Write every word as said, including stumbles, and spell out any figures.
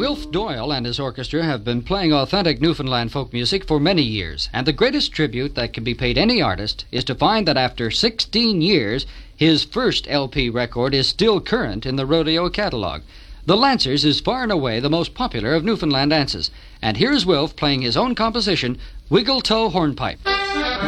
Wilf Doyle and his orchestra have been playing authentic Newfoundland folk music for many years, and the greatest tribute that can be paid any artist is to find that after sixteen years, his first L P record is still current in the rodeo catalog. The Lancers is far and away the most popular of Newfoundland dances, and here's Wilf playing his own composition, Wiggle Toe Hornpipe.